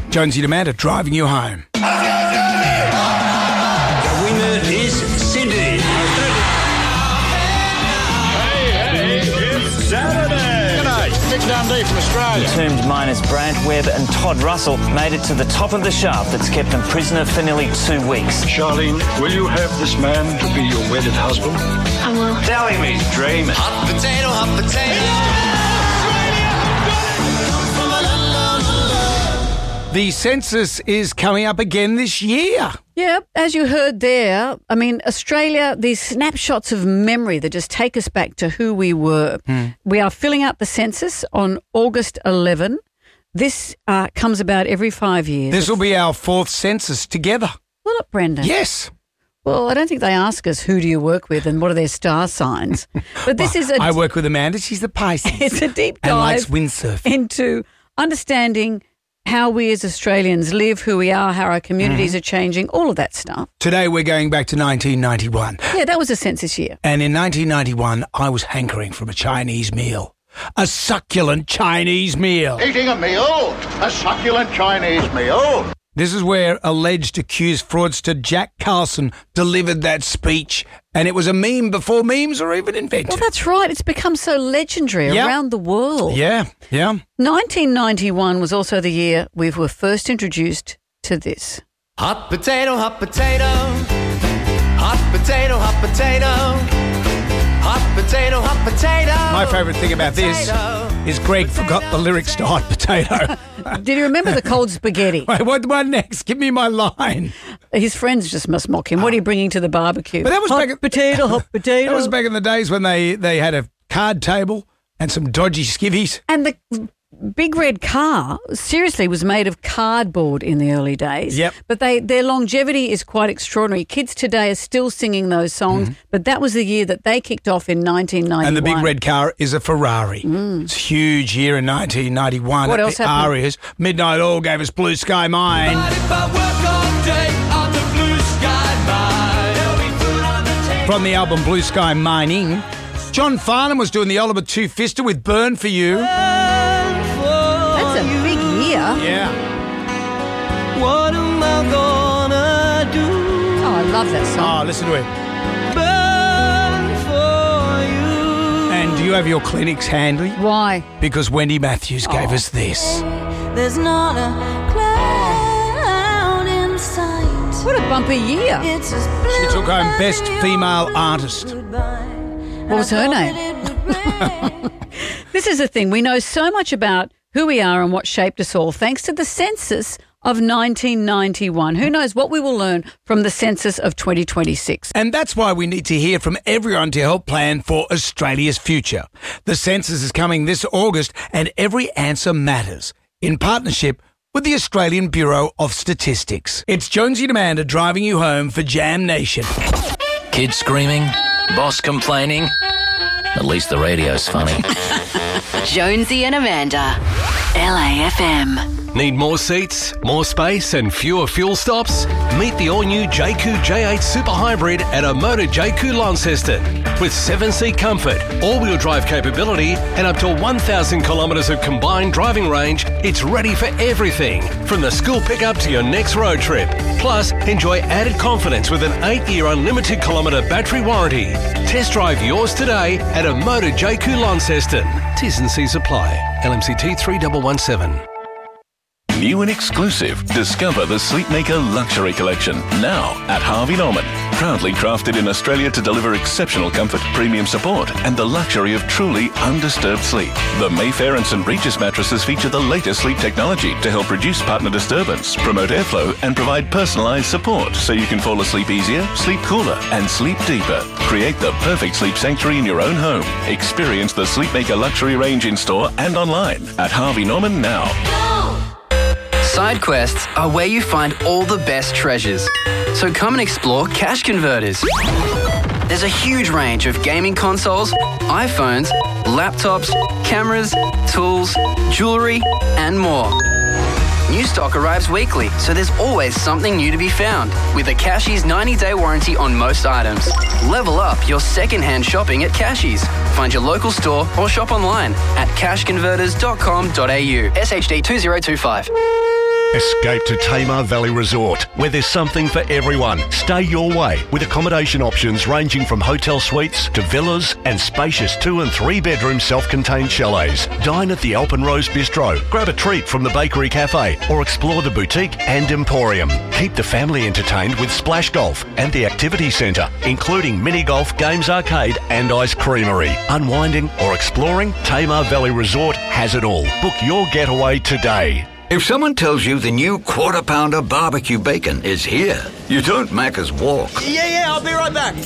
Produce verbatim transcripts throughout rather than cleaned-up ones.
Jonesy and Amanda driving you home. The winner is Sydney. Hey, hey, it's Saturday. G'day, Mick Dundee from Australia. Entombed miners Brad Webb and Todd Russell made it to the top of the shaft that's kept them prisoner for nearly two weeks. Charlene, will you have this man to be your wedded husband? I will. Tell him he's dreaming. Hot potato, hot potato. The census is coming up again this year. Yeah, as you heard there, I mean, Australia, these snapshots of memory that just take us back to who we were. Mm. We are filling out the census on August eleventh. This uh, comes about every five years. This will be our fourth census together. Will it, Brendan? Yes. Well, I don't think they ask us who do you work with and what are their star signs. But this Well, is a I work with Amanda. She's the Pisces. it's a deep and likes dive windsurfing. into understanding how we as Australians live, who we are, how our communities Mm-hmm. are changing, all of that stuff. Today we're going back to nineteen ninety-one. Yeah, that was a census year. And in nineteen ninety-one, I was hankering from a Chinese meal. A succulent Chinese meal. Eating a meal, a succulent Chinese meal. This is where alleged accused fraudster Jack Carlson delivered that speech. And it was a meme before memes were even invented. Well, that's right. It's become so legendary Yep. around the world. Yeah, yeah. nineteen ninety-one was also the year we were first introduced to this. Hot potato, hot potato. Hot potato, hot potato. Hot potato, hot potato. My favourite thing about this is Greg forgot the lyrics to Hot Potato. Did you remember the cold spaghetti? Wait, what, what next? Give me my line. His friends just must mock him. What are you bringing to the barbecue? But that was hot back at- potato, hot potato. That was back in the days when they, they had a card table and some dodgy skivvies. And the big red car, seriously, was made of cardboard in the early days. Yep. But they their longevity is quite extraordinary. Kids today are still singing those songs, Mm-hmm. but that was the year that they kicked off in nineteen ninety-one. And the big red car is a Ferrari. It's a huge year in nineteen ninety-one. Mm. What at else the happened? Arias. Midnight Oil gave us Blue Sky Mine. But if I work all day on the blue sky mine, there'll be food on the table. From the album Blue Sky Mining, John Farnham was doing the Oliver Two-Fister with Burn For You. That's a big year. Yeah. What am I gonna do? Oh, I love that song. Oh, listen to it. Burn for you. And do you have your clinics handy? Why? Because Wendy Matthews gave Oh. us this. There's not a cloud in sight. What a bumper year. It's as blue She took home as Best the Female Artist. goodbye. What was her name? This is the thing. We know so much about who we are and what shaped us all thanks to the census of nineteen ninety-one. Who knows what we will learn from the census of twenty twenty-six. And that's why we need to hear from everyone to help plan for Australia's future. The census is coming this August and every answer matters in partnership with the Australian Bureau of Statistics. It's Jonesy and Amanda driving you home for Jam Nation. Kids screaming, boss complaining. At least the radio's funny. Jonesy and Amanda, L A F M. Need more seats, more space and fewer fuel stops? Meet the all-new J Q J eight Super Hybrid at a Motor J Q Launceston. With seven-seat comfort, all-wheel drive capability and up to one thousand kilometres of combined driving range, it's ready for everything, from the school pickup to your next road trip. Plus, enjoy added confidence with an eight-year unlimited kilometre battery warranty. Test drive yours today at a Motor J Q Launceston. T's and C's apply. L M C T three one one seven. New and exclusive. Discover the Sleepmaker Luxury Collection now at Harvey Norman. Proudly crafted in Australia to deliver exceptional comfort, premium support, and the luxury of truly undisturbed sleep. The Mayfair and St Regis mattresses feature the latest sleep technology to help reduce partner disturbance, promote airflow, and provide personalised support so you can fall asleep easier, sleep cooler, and sleep deeper. Create the perfect sleep sanctuary in your own home. Experience the Sleepmaker Luxury range in store and online at Harvey Norman now. Side quests are where you find all the best treasures. So come and explore Cash Converters. There's a huge range of gaming consoles, iPhones, laptops, cameras, tools, jewellery, and more. New stock arrives weekly, so there's always something new to be found. With a Cashies ninety-day warranty on most items. Level up your second-hand shopping at Cashies. Find your local store or shop online at cash converters dot com dot a u. S H D two zero two five. Escape to Tamar Valley Resort, where there's something for everyone. Stay your way with accommodation options ranging from hotel suites to villas and spacious two and three bedroom self-contained chalets. Dine at the Alpenrose Bistro, grab a treat from the Bakery Cafe or explore the boutique and emporium. Keep the family entertained with Splash Golf and the Activity Centre, including mini golf, games arcade and ice creamery. Unwinding or exploring, Tamar Valley Resort has it all. Book your getaway today. If someone tells you the new Quarter Pounder barbecue bacon is here, you don't Macca's walk. Yeah, yeah, I'll be right back.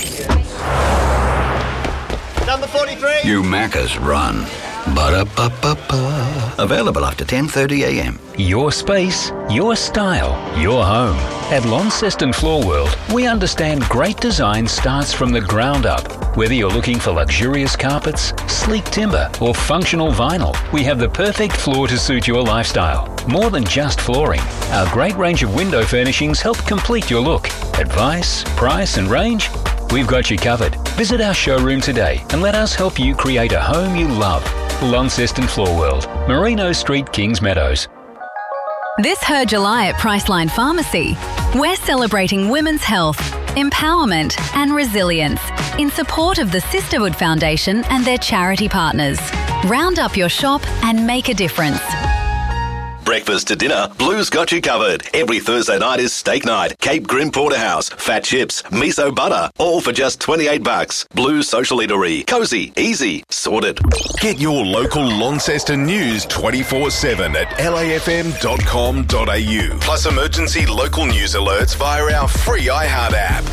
Number forty-three. You Macca's run. Ba-da-ba-ba-ba. Available after ten thirty a m. Your space, your style, your home. At Launceston Floor World, we understand great design starts from the ground up. Whether you're looking for luxurious carpets, sleek timber, or functional vinyl, we have the perfect floor to suit your lifestyle. More than just flooring, our great range of window furnishings help complete your look. Advice, price, and range? We've got you covered. Visit our showroom today and let us help you create a home you love. Launceston Floor World, Merino Street, Kings Meadows. This Her July at Priceline Pharmacy, we're celebrating women's health, empowerment and resilience in support of the Sisterhood Foundation and their charity partners. Round up your shop and make a difference. Breakfast to dinner, Blue's got you covered. Every Thursday night is steak night. Cape Grim Porterhouse, fat chips, miso butter, all for just twenty-eight bucks. Blue's Social Eatery. Cozy, easy, sorted. Get your local Launceston news twenty-four seven at L A F M dot com dot a u. Plus emergency local news alerts via our free iHeart app.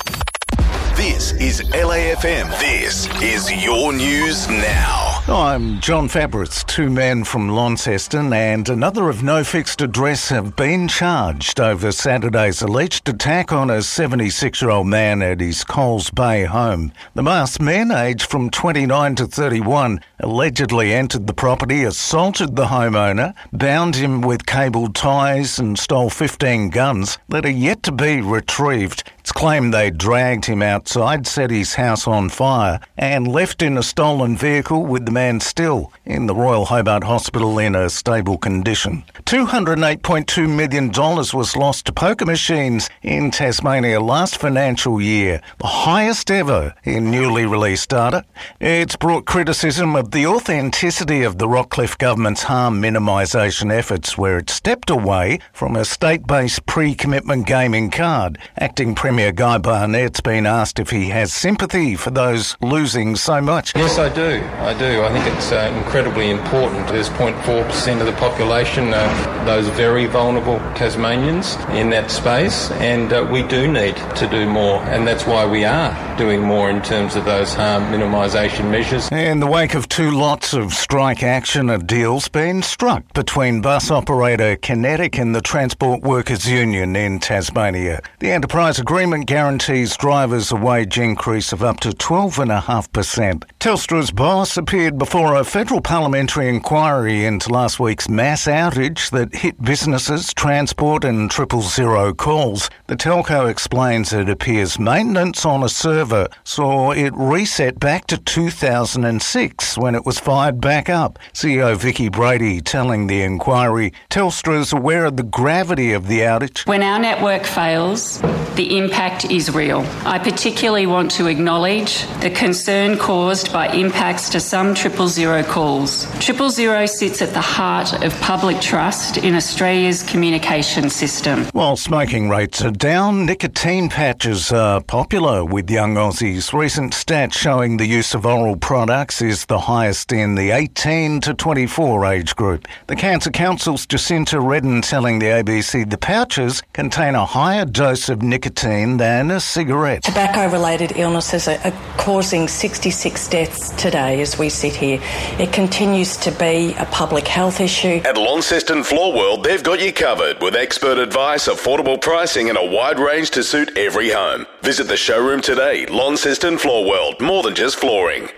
This is L A F M. This is your news now. I'm John Fabris. Two men from Launceston and another of no fixed address have been charged over Saturday's alleged attack on a seventy-six-year-old man at his Coles Bay home. The masked men, aged from twenty-nine to thirty-one, allegedly entered the property, assaulted the homeowner, bound him with cable ties and stole fifteen guns that are yet to be retrieved. It's claimed they dragged him outside, set his house on fire and left in a stolen vehicle with the man still in the Royal Hobart Hospital in a stable condition. two hundred eight point two million dollars was lost to poker machines in Tasmania last financial year, the highest ever in newly released data. It's brought criticism of the authenticity of the Rockcliffe government's harm minimisation efforts, where it stepped away from a state-based pre-commitment gaming card. Acting Premier Guy Barnett's been asked if he has sympathy for those losing so much. Yes, I do. I do. I think it's uh, incredibly important. There's zero point four percent of the population, uh, those very vulnerable Tasmanians in that space, and uh, we do need to do more, and that's why we are doing more in terms of those harm minimisation measures. In the wake of two lots of strike action, a deal's been struck between bus operator Kinetic and the Transport Workers Union in Tasmania. The enterprise agreement guarantees drivers a wage increase of up to twelve point five percent. Telstra's boss appeared before a federal parliamentary inquiry into last week's mass outage that hit businesses, transport and triple zero calls. The telco explains it appears maintenance on a server saw it reset back to two thousand six when it was fired back up. C E O Vicky Brady telling the inquiry Telstra is aware of the gravity of the outage. When our network fails, the impact is real. I particularly want to acknowledge the concern caused by impacts to some triple zero calls. Triple zero sits at the heart of public trust in Australia's communication system. While smoking rates are down, nicotine patches are popular with young Aussies. Recent stats showing the use of oral products is the highest in the eighteen to twenty-four age group. The Cancer Council's Jacinta Redden telling the A B C the pouches contain a higher dose of nicotine than a cigarette. Tobacco-related illnesses are, are causing sixty-six deaths today as we sit here. It continues to be a public health issue. At Launceston Floor World, they've got you covered with expert advice, affordable pricing and a wide range to suit every home. Visit the showroom today. Launceston Floor World, more than just flooring.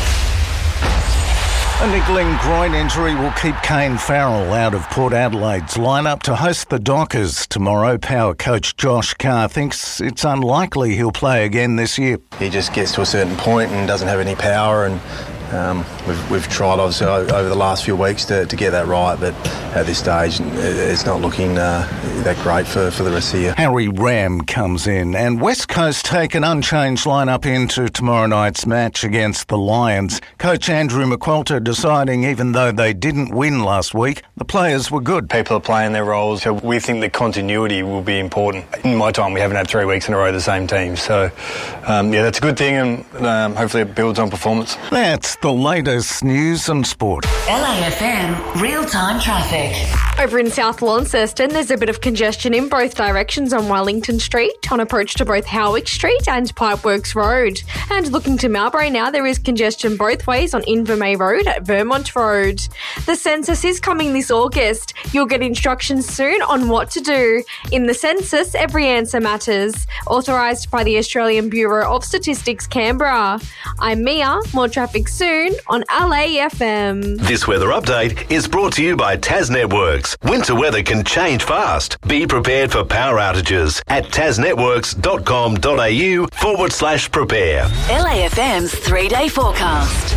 A niggling groin injury will keep Kane Farrell out of Port Adelaide's lineup to host the Dockers tomorrow. Power coach Josh Carr thinks it's unlikely he'll play again this year. He just gets to a certain point and doesn't have any power, and Um, we've, we've tried, obviously, over the last few weeks to, to get that right, but at this stage, it's not looking uh, that great for, for the rest of the year. Harry Ram comes in, and West Coast take an unchanged lineup into tomorrow night's match against the Lions. Coach Andrew McQualter deciding, even though they didn't win last week, the players were good. People are playing their roles, so we think the continuity will be important. In my time, we haven't had three weeks in a row the same team, so um, yeah, that's a good thing, and um, hopefully it builds on performance. That's the latest news and sport. L A F M real-time traffic. Over in South Launceston, there's a bit of congestion in both directions on Wellington Street, on approach to both Howick Street and Pipeworks Road. And looking to Marlborough now, there is congestion both ways on Invermay Road at Vermont Road. The census is coming this August. You'll get instructions soon on what to do. In the census, every answer matters. Authorised by the Australian Bureau of Statistics, Canberra. I'm Mia. More traffic soon on L A F M. This weather update is brought to you by Tas Networks. Winter weather can change fast. Be prepared for power outages at tasnetworks.com.au forward slash prepare. L A F M's three-day forecast.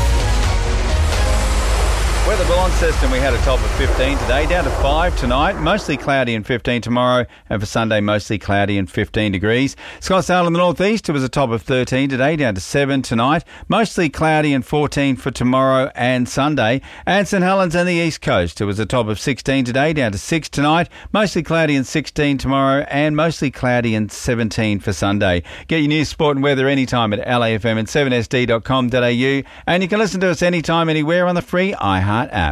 Weather for Launceston, we had a top of fifteen today, down to five tonight, mostly cloudy and fifteen tomorrow, and for Sunday, mostly cloudy and fifteen degrees. Scottsdale in the northeast, it was a top of thirteen today, down to seven tonight, mostly cloudy and fourteen for tomorrow and Sunday. And St Helens and the east coast, it was a top of sixteen today, down to six tonight, mostly cloudy and sixteen tomorrow, and mostly cloudy and seventeen for Sunday. Get your news, sport and weather anytime at L A F M and seven S D dot com dot A U, and you can listen to us anytime, anywhere on the free iHeart app.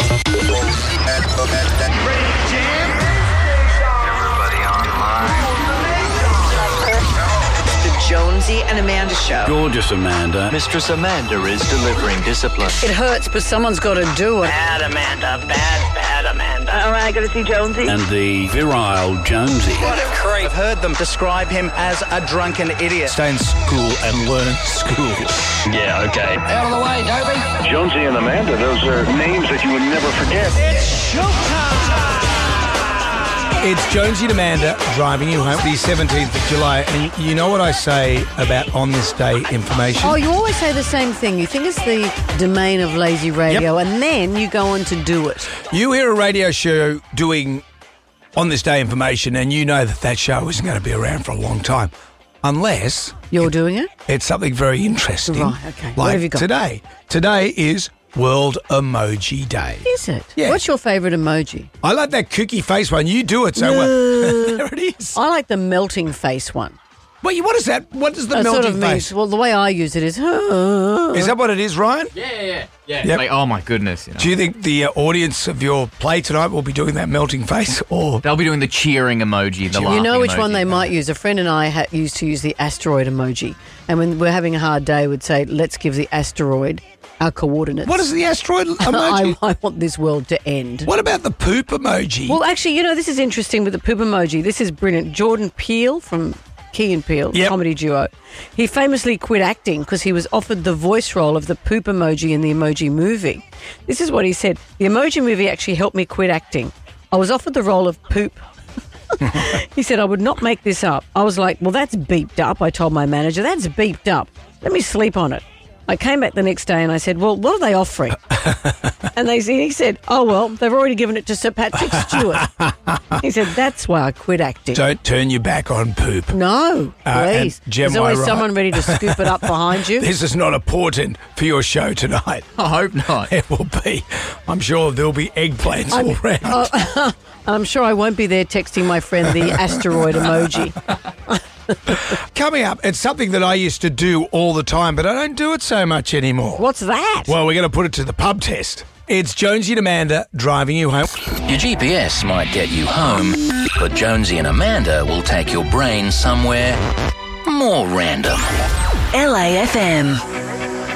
Jonesy and Amanda show. Gorgeous Amanda. Mistress Amanda is delivering discipline. It hurts, but someone's got to do it. Bad Amanda, bad, bad Amanda. All right, got to see Jonesy. And the virile Jonesy. What a creep. I've heard them describe him as a drunken idiot. Stay in school and learn school. Yeah, okay. Out of the way, Dobie. Jonesy and Amanda, those are names that you would never forget. It's showtime. It's Jonesy and Amanda driving you home the seventeenth of July. And you know what I say about on this day information? Oh, you always say the same thing. You think it's the domain of lazy radio, yep. And then you go on to do it. You hear a radio show doing on this day information, and you know that that show isn't going to be around for a long time. Unless... You're doing it? It's something very interesting. Right, okay. Like what have you got? Today. Today is World Emoji Day. Is it? Yeah. What's your favourite emoji? I like that cookie face one. You do it so no. well. There it is. I like the melting face one. Wait, what is that? What is the it melting sort of face? Means, well, the way I use it is... Uh, is that what it is, Ryan? Yeah, yeah, yeah. yeah. Yep. Like, oh, my goodness. You know. Do you think the uh, audience of your play tonight will be doing that melting face? Or they'll be doing the cheering emoji, the laughing You know which emoji, one they though. might use? A friend and I ha- used to use the asteroid emoji. And when we're having a hard day, we'd say, let's give the asteroid our coordinates. What is the asteroid emoji? I, I want this world to end. What about the poop emoji? Well, actually, you know, this is interesting with the poop emoji. This is brilliant. Jordan Peele from Key and Peele, yep. comedy duo. He famously quit acting because he was offered the voice role of the poop emoji in the Emoji Movie. This is what he said. The Emoji Movie actually helped me quit acting. I was offered the role of poop. He said, I would not make this up. I was like, well, that's beeped up. I told my manager, that's beeped up. Let me sleep on it. I came back the next day and I said, well, what are they offering? And they he said, oh, well, they've already given it to Sir Patrick Stewart. He said, that's why I quit acting. Don't turn your back on poop. No, Uh, please. and Gem, There's always I right? someone ready to scoop it up behind you. This is not a portent for your show tonight. I hope not. It will be. I'm sure there'll be eggplants I'm, all around. Uh, I'm sure I won't be there texting my friend the asteroid emoji. Coming up, it's something that I used to do all the time, but I don't do it so much anymore. What's that? Well, we're going to put it to the pub test. It's Jonesy and Amanda driving you home. Your G P S might get you home, but Jonesy and Amanda will take your brain somewhere more random. L A F M.